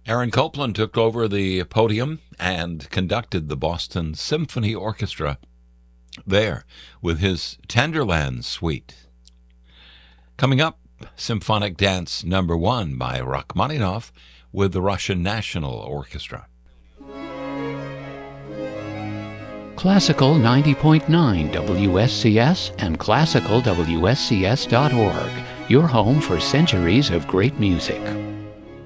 Aaron Copland took over the podium and conducted the Boston Symphony Orchestra there with his Tenderland Suite. Coming up, Symphonic Dance Number 1 by Rachmaninoff with the Russian National Orchestra. Classical 90.9 WSCS and classicalwscs.org, your home for centuries of great music.